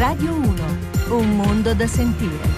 Radio 1, un mondo da sentire.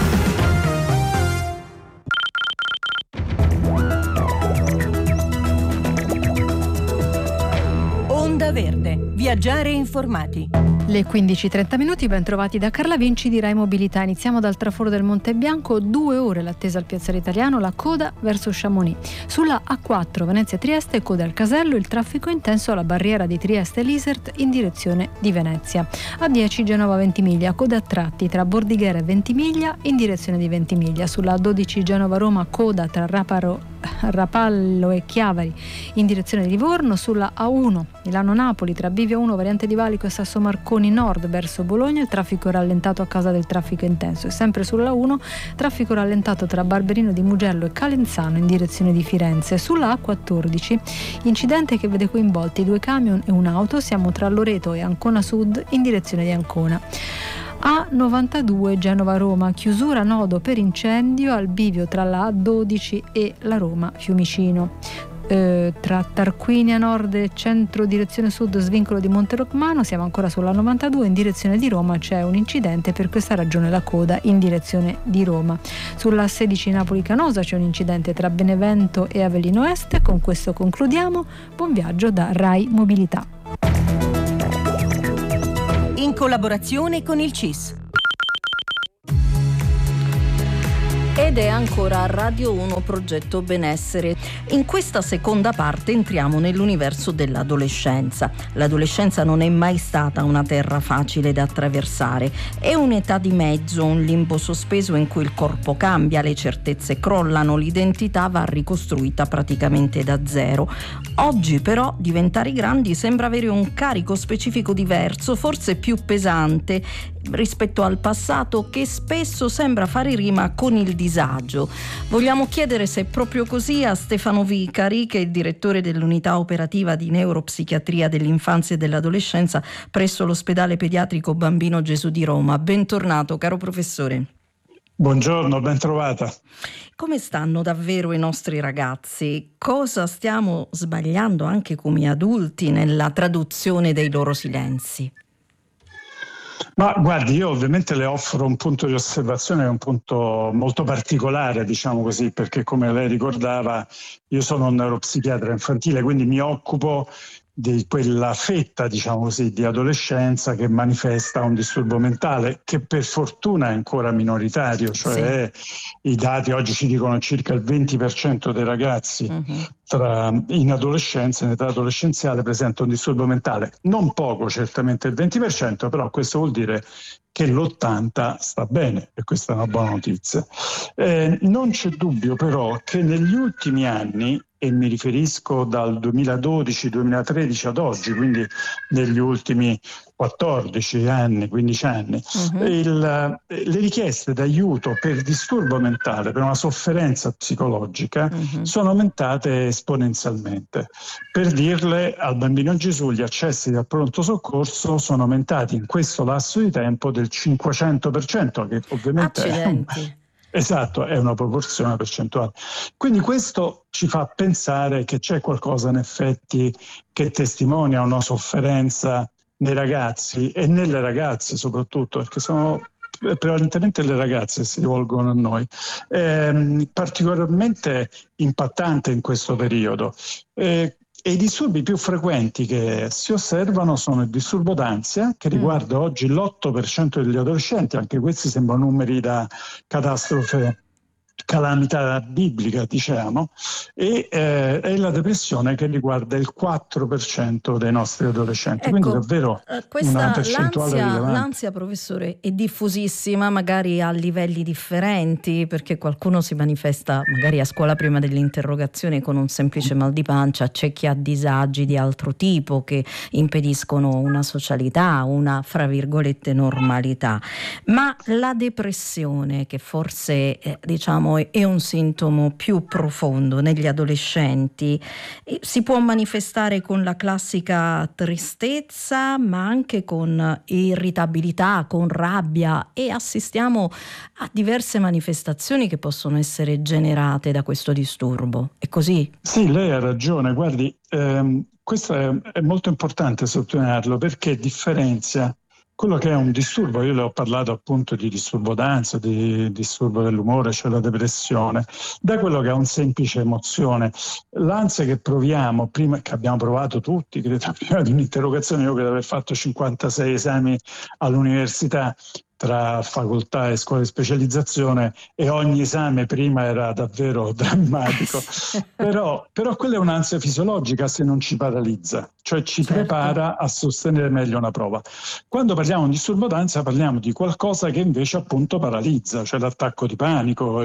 Onda Verde, viaggiare informati. Le 15:30, ben trovati da Carla Vinci di Rai Mobilità. Iniziamo dal traforo del Monte Bianco, 2 ore l'attesa al Piazzale Italiano, la coda verso Chamonix. Sulla A4 Venezia-Trieste, coda al Casello, il traffico intenso alla barriera di Trieste-Lisert in direzione di Venezia. A10 Genova-Ventimiglia, coda a tratti tra Bordighera e Ventimiglia in direzione di Ventimiglia. Sulla A12 Genova-Roma, coda tra Rapallo e Chiavari in direzione di Livorno. Sulla A1 Milano-Napoli tra Bivio 1 variante di Valico e Sasso Marconi Nord verso Bologna, il traffico è rallentato a causa del traffico intenso. E sempre sulla 1 traffico rallentato tra Barberino di Mugello e Calenzano in direzione di Firenze. Sulla A14 incidente che vede coinvolti 2 camion e un'auto, siamo tra Loreto e Ancona Sud in direzione di Ancona. A92 Genova-Roma, chiusura nodo per incendio al bivio tra la A12 e la Roma Fiumicino. Tra Tarquinia Nord e centro direzione sud, svincolo di Monteroccmano, siamo ancora sulla 92, in direzione di Roma c'è un incidente, per questa ragione la coda in direzione di Roma. Sulla 16 Napoli-Canosa c'è un incidente tra Benevento e Avellino Est. Con questo concludiamo. Buon viaggio da Rai Mobilità. In collaborazione con il CIS. Ed è ancora Radio 1 Progetto Benessere. In questa seconda parte entriamo nell'universo dell'adolescenza. L'adolescenza non è mai stata una terra facile da attraversare. È un'età di mezzo, un limbo sospeso in cui il corpo cambia, le certezze crollano, l'identità va ricostruita praticamente da zero. Oggi però diventare grandi sembra avere un carico specifico diverso, forse più pesante rispetto al passato, che spesso sembra fare rima con il disagio. Vogliamo chiedere se è proprio così a Stefano Vicari, che è il direttore dell'unità operativa di neuropsichiatria dell'infanzia e dell'adolescenza presso l'ospedale pediatrico Bambino Gesù di Roma. Bentornato, caro professore. Buongiorno, ben trovata. Come stanno davvero i nostri ragazzi? Cosa stiamo sbagliando anche come adulti nella traduzione dei loro silenzi? Ma guardi, io ovviamente le offro un punto di osservazione, un punto molto particolare, diciamo così, perché come lei ricordava io sono un neuropsichiatra infantile, quindi mi occupo di quella fetta, diciamo così, di adolescenza che manifesta un disturbo mentale che per fortuna è ancora minoritario, cioè i dati oggi ci dicono circa il 20% dei ragazzi in adolescenza, in età adolescenziale, presenta un disturbo mentale. Non poco, certamente il 20%, però questo vuol dire che l'80% sta bene, e questa è una buona notizia. Non c'è dubbio però che negli ultimi anni, e mi riferisco dal 2012-2013 ad oggi, quindi negli ultimi 14 anni, 15 anni, le richieste d'aiuto per disturbo mentale, per una sofferenza psicologica, sono aumentate esponenzialmente. Per dirle, al Bambino Gesù gli accessi al pronto soccorso sono aumentati in questo lasso di tempo del 500%, che ovviamente è una proporzione percentuale. Quindi questo ci fa pensare che c'è qualcosa in effetti che testimonia una sofferenza nei ragazzi e nelle ragazze soprattutto, perché sono prevalentemente le ragazze che si rivolgono a noi, particolarmente impattante in questo periodo. E i disturbi più frequenti che si osservano sono il disturbo d'ansia, che riguarda oggi l'8% degli adolescenti, anche questi sembrano numeri da catastrofe, calamità biblica, diciamo, e la depressione, che riguarda il 4% dei nostri adolescenti. Ecco, quindi davvero una percentuale rilevante. L'ansia, professore, è diffusissima, magari a livelli differenti, perché qualcuno si manifesta magari a scuola prima dell'interrogazione con un semplice mal di pancia, c'è chi ha disagi di altro tipo che impediscono una socialità, una fra virgolette normalità. Ma la depressione, che forse diciamo è un sintomo più profondo negli adolescenti, si può manifestare con la classica tristezza, ma anche con irritabilità, con rabbia, e assistiamo a diverse manifestazioni che possono essere generate da questo disturbo. È così? Sì, lei ha ragione. Guardi, questo è molto importante sottolinearlo, perché differenzia quello che è un disturbo. Io le ho parlato appunto di disturbo d'ansia, di disturbo dell'umore, cioè la depressione, da quello che è un semplice emozione. L'ansia che proviamo, prima che abbiamo provato tutti, credo, prima di un'interrogazione, io credo di aver fatto 56 esami all'università, tra facoltà e scuole di specializzazione, e ogni esame prima era davvero drammatico. Però quella è un'ansia fisiologica se non ci paralizza, cioè ci prepara a sostenere meglio una prova. Quando parliamo di disturbo d'ansia parliamo di qualcosa che invece appunto paralizza, cioè l'attacco di panico,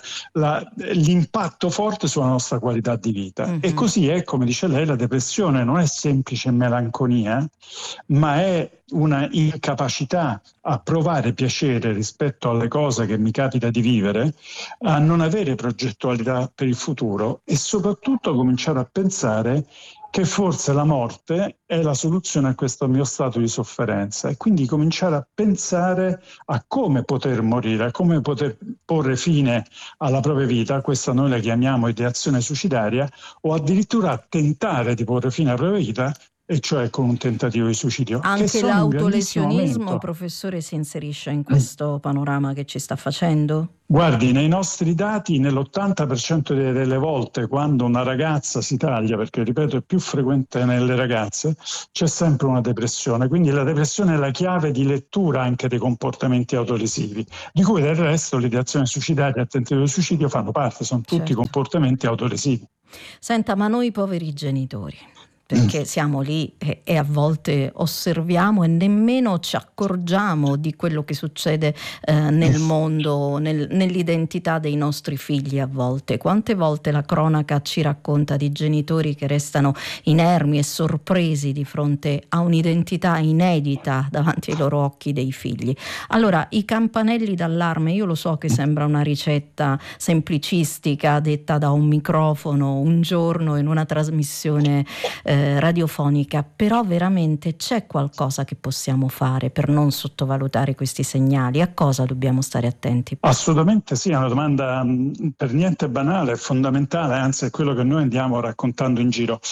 l'impatto forte sulla nostra qualità di vita. E così è, come dice lei, la depressione non è semplice melanconia, ma è una incapacità a provare piacere rispetto alle cose che mi capita di vivere, a non avere progettualità per il futuro e soprattutto cominciare a pensare che forse la morte è la soluzione a questo mio stato di sofferenza, e quindi cominciare a pensare a come poter morire, a come poter porre fine alla propria vita. Questa noi la chiamiamo ideazione suicidaria, o addirittura tentare di porre fine alla propria vita, e cioè con un tentativo di suicidio. Anche l'autolesionismo, professore, si inserisce in questo panorama che ci sta facendo? Guardi, nei nostri dati, nell'80% delle volte, quando una ragazza si taglia, perché ripeto è più frequente nelle ragazze, c'è sempre una depressione. Quindi la depressione è la chiave di lettura anche dei comportamenti autolesivi, di cui del resto l'ideazione suicidaria e il tentativo di suicidio fanno parte, sono tutti comportamenti autolesivi. Senta, ma noi poveri genitori, perché siamo lì e a volte osserviamo e nemmeno ci accorgiamo di quello che succede nel mondo, nell'identità dei nostri figli a volte. Quante volte la cronaca ci racconta di genitori che restano inermi e sorpresi di fronte a un'identità inedita davanti ai loro occhi dei figli. Allora, i campanelli d'allarme, io lo so che sembra una ricetta semplicistica detta da un microfono un giorno in una trasmissione radiofonica, però veramente c'è qualcosa che possiamo fare per non sottovalutare questi segnali? A cosa dobbiamo stare attenti? Assolutamente sì, è una domanda per niente banale, è fondamentale, anzi è quello che noi andiamo raccontando in giro.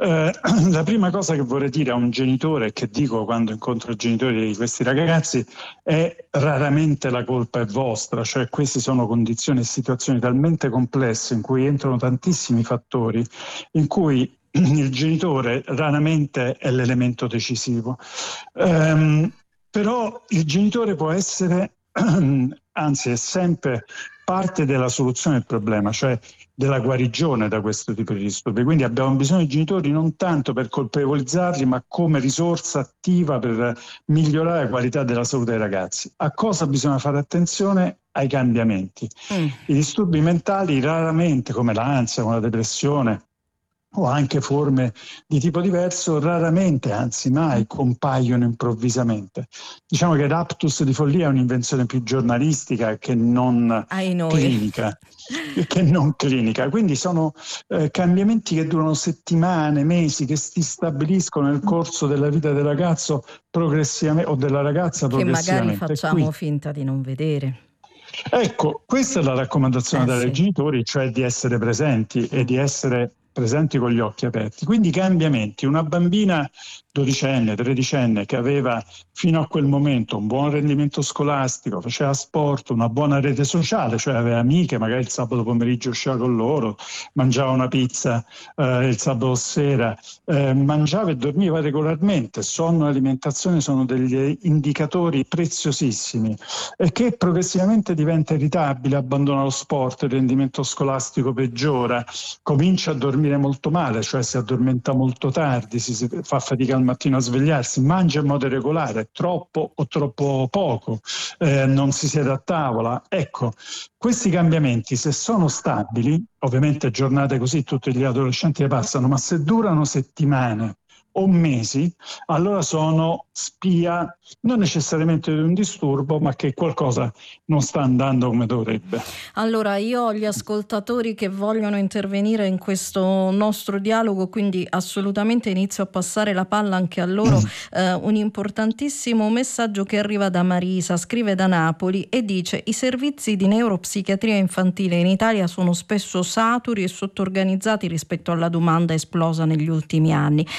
La prima cosa che vorrei dire a un genitore, che dico quando incontro i genitori di questi ragazzi, è: raramente la colpa è vostra, cioè queste sono condizioni e situazioni talmente complesse in cui entrano tantissimi fattori, in cui il genitore raramente è l'elemento decisivo. Però il genitore può essere, anzi è sempre parte della soluzione del problema, cioè della guarigione da questo tipo di disturbi. Quindi abbiamo bisogno di genitori non tanto per colpevolizzarli, ma come risorsa attiva per migliorare la qualità della salute dei ragazzi. A cosa bisogna fare attenzione? Ai cambiamenti. I disturbi mentali raramente, come l'ansia, come la depressione, o anche forme di tipo diverso, raramente, anzi mai, compaiono improvvisamente. Diciamo che raptus di follia è un'invenzione più giornalistica che non clinica. Quindi sono cambiamenti che durano settimane, mesi, che si stabiliscono nel corso della vita del ragazzo progressivamente, o della ragazza progressivamente. Che magari facciamo finta di non vedere. Ecco, questa è la raccomandazione dai genitori, cioè di essere presenti e di essere presenti con gli occhi aperti. Quindi cambiamenti. Una bambina 12enne, 13enne che aveva fino a quel momento un buon rendimento scolastico, faceva sport, una buona rete sociale, cioè aveva amiche, magari il sabato pomeriggio usciva con loro, mangiava una pizza il sabato sera, mangiava e dormiva regolarmente. Sonno e alimentazione sono degli indicatori preziosissimi, e che progressivamente diventa irritabile, abbandona lo sport, il rendimento scolastico peggiora, comincia a dormire molto male, cioè si addormenta molto tardi, si fa fatica al mattino a svegliarsi, mangia in modo irregolare, troppo o troppo poco, non si siede a tavola. Ecco, questi cambiamenti, se sono stabili, ovviamente giornate così tutti gli adolescenti le passano, ma se durano settimane o mesi, allora sono spia non necessariamente di un disturbo, ma che qualcosa non sta andando come dovrebbe. Allora, io ho gli ascoltatori che vogliono intervenire in questo nostro dialogo, quindi assolutamente inizio a passare la palla anche a loro. Un importantissimo messaggio che arriva da Marisa, scrive da Napoli e dice: i servizi di neuropsichiatria infantile in Italia sono spesso saturi e sottoorganizzati rispetto alla domanda esplosa negli ultimi anni. Cosa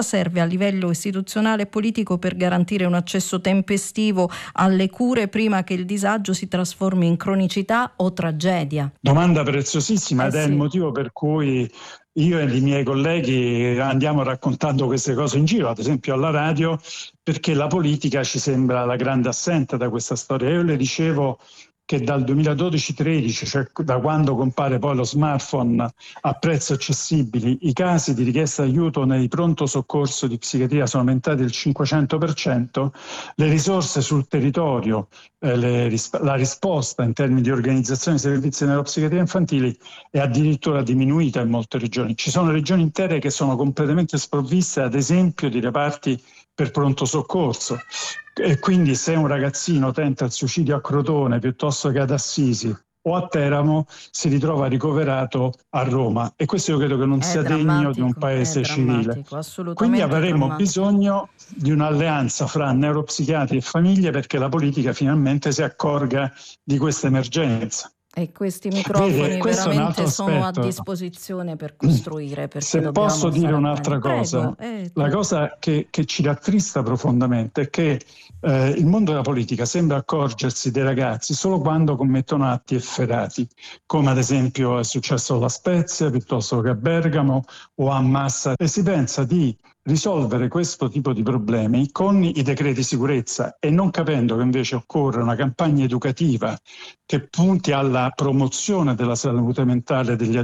cosa serve a livello istituzionale e politico per garantire un accesso tempestivo alle cure prima che il disagio si trasformi in cronicità o tragedia? Domanda preziosissima ed è il motivo per cui io e i miei colleghi andiamo raccontando queste cose in giro, ad esempio alla radio, perché la politica ci sembra la grande assente da questa storia. Io le dicevo che dal 2012-13, cioè da quando compare poi lo smartphone a prezzi accessibili, i casi di richiesta d'aiuto nei pronto soccorso di psichiatria sono aumentati del 500%, le risorse sul territorio, la risposta in termini di organizzazione dei servizi neuropsichiatria infantili è addirittura diminuita in molte regioni. Ci sono regioni intere che sono completamente sprovviste, ad esempio, di reparti per pronto soccorso. E quindi se un ragazzino tenta il suicidio a Crotone piuttosto che ad Assisi o a Teramo, si ritrova ricoverato a Roma, e questo io credo che non sia degno di un paese civile. Quindi avremo bisogno di un'alleanza fra neuropsichiatri e famiglie, perché la politica finalmente si accorga di questa emergenza. E questi microfoni veramente sono a disposizione per costruire. Se posso dire un'altra cosa, la cosa che ci rattrista profondamente è che il mondo della politica sembra accorgersi dei ragazzi solo quando commettono atti efferati, come ad esempio è successo a La Spezia, piuttosto che a Bergamo o a Massa, e si pensa di risolvere questo tipo di problemi con i decreti sicurezza, e non capendo che invece occorre una campagna educativa che punti alla promozione della salute mentale degli